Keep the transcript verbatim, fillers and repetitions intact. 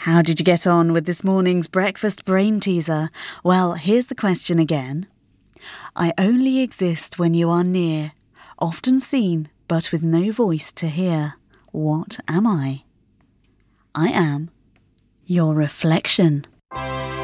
How did you get on with this morning's breakfast brain teaser? Well, here's the question again. I only exist when you are near, often seen, but with no voice to hear. What am I? I am your reflection.